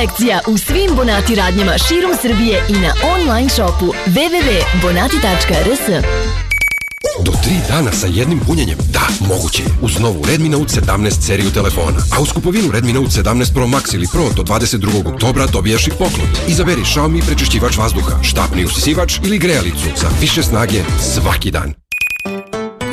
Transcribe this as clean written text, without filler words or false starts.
kolekcija u svim Bonati radnjama širom Srbije i na online shopu www.bonati.rs. Do 3 dana sa jednim punjenjem? Da, moguće je. Uz novu Redmi Note 17 seriju telefona. A uz kupovinu Redmi Note 17 Pro Max ili Pro do 22. oktobra dobijaš i poklon. Izaberi Xiaomi prečišćivač vazduha, štapni usisivač ili grejalicu za više snage svaki dan.